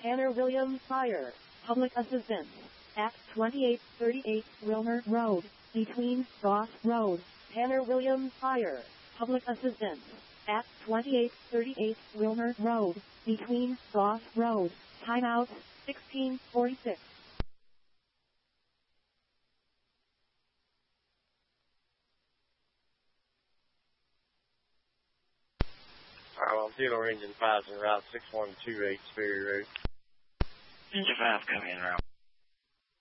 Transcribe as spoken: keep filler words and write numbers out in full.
Tanner Williams Fire, Public Assistance, at twenty-eight thirty-eight Wilmer Road, between Goss Road. Tanner Williams Fire, Public Assistance, at twenty-eight thirty-eight Wilmer Road, between Goss Road. Timeout, sixteen forty-six. Alright, I'm Theodore Engine five's en route six one two eight Sperry Road. Engine five, come in route.